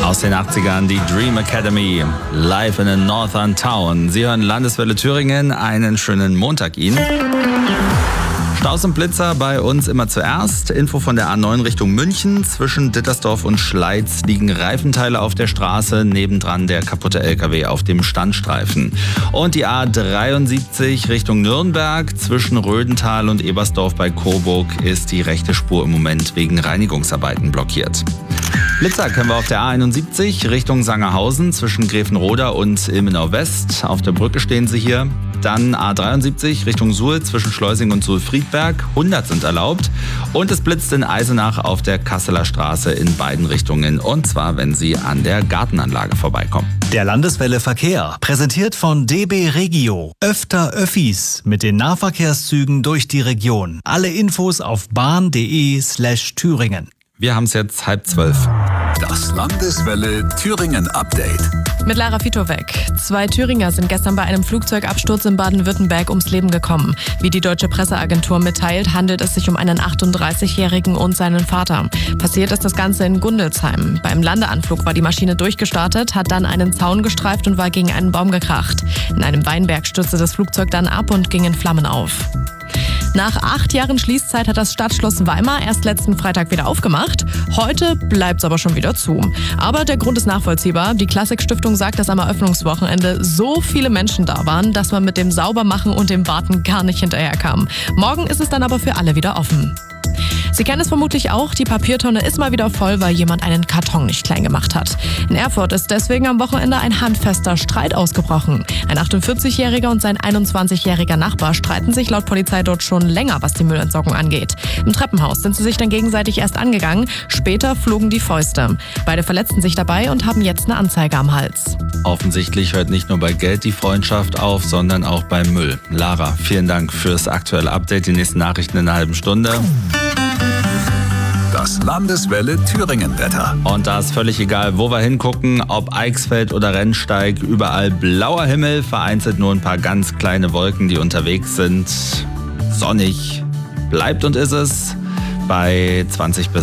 Aus den 80ern die Dream Academy, live in a Northern Town. Sie hören Landeswelle Thüringen, einen schönen Montag Ihnen. Staus und Blitzer bei uns immer zuerst. Info von der A9 Richtung München. Zwischen Dittersdorf und Schleiz liegen Reifenteile auf der Straße. Nebendran der kaputte LKW auf dem Standstreifen. Und die A73 Richtung Nürnberg. Zwischen Rödental und Ebersdorf bei Coburg ist die rechte Spur im Moment wegen Reinigungsarbeiten blockiert. Blitzer können wir auf der A71 Richtung Sangerhausen zwischen Gräfenroda und Ilmenau West. Auf der Brücke stehen sie hier. Dann A73 Richtung Suhl zwischen Schleusing und Suhl-Friedberg. 100 sind erlaubt. Und es blitzt in Eisenach auf der Kasseler Straße in beiden Richtungen. Und zwar, wenn Sie an der Gartenanlage vorbeikommen. Der Landeswelle Verkehr, präsentiert von DB Regio. Öfter Öffis mit den Nahverkehrszügen durch die Region. Alle Infos auf bahn.de/Thüringen. Wir haben es jetzt 11:30. Das Landeswelle Thüringen Update. Mit Lara Fitowek. 2 Thüringer sind gestern bei einem Flugzeugabsturz in Baden-Württemberg ums Leben gekommen. Wie die deutsche Presseagentur mitteilt, handelt es sich um einen 38-Jährigen und seinen Vater. Passiert ist das Ganze in Gundelsheim. Beim Landeanflug war die Maschine durchgestartet, hat dann einen Zaun gestreift und war gegen einen Baum gekracht. In einem Weinberg stürzte das Flugzeug dann ab und ging in Flammen auf. Nach 8 Jahren Schließzeit hat das Stadtschloss Weimar erst letzten Freitag wieder aufgemacht. Heute bleibt es aber schon wieder zu. Aber der Grund ist nachvollziehbar. Die Klassik-Stiftung sagt, dass am Eröffnungswochenende so viele Menschen da waren, dass man mit dem Saubermachen und dem Warten gar nicht hinterherkam. Morgen ist es dann aber für alle wieder offen. Sie kennen es vermutlich auch, die Papiertonne ist mal wieder voll, weil jemand einen Karton nicht klein gemacht hat. In Erfurt ist deswegen am Wochenende ein handfester Streit ausgebrochen. Ein 48-Jähriger und sein 21-jähriger Nachbar streiten sich laut Polizei dort schon länger, was die Müllentsorgung angeht. Im Treppenhaus sind sie sich dann gegenseitig erst angegangen, später flogen die Fäuste. Beide verletzten sich dabei und haben jetzt eine Anzeige am Hals. Offensichtlich hört nicht nur bei Geld die Freundschaft auf, sondern auch beim Müll. Lara, vielen Dank fürs aktuelle Update. Die nächsten Nachrichten in einer halben Stunde. Das Landeswelle Thüringen Wetter. Und da ist völlig egal, wo wir hingucken, ob Eichsfeld oder Rennsteig, überall blauer Himmel, vereinzelt nur ein paar ganz kleine Wolken, die unterwegs sind. Sonnig bleibt und ist es bei 20 bis